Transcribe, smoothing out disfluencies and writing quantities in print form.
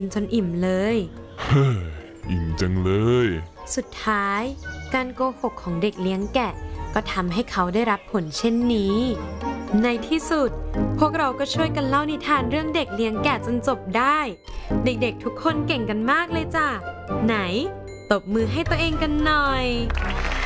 จนอิ่มเลยเฮ้ยอิ่มจังเลยสุดท้ายการโกหกของเด็กเลี้ยงแกะก็ทำให้เขาได้รับผลเช่นนี้ในที่สุดพวกเราก็ช่วยกันเล่านิทานเรื่องเด็กเลี้ยงแกะจนจบได้เด็กๆทุกคนเก่งกันมากเลยจ้ะไหนตบมือให้ตัวเองกันหน่อย